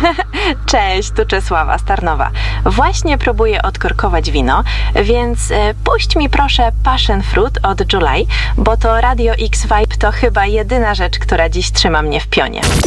Cześć, tu Czesława z Tarnowa. Właśnie próbuję odkorkować wino, więc puść mi proszę Passion Fruit od July, bo to Radio X Vibe to chyba jedyna rzecz, która dziś trzyma mnie w pionie.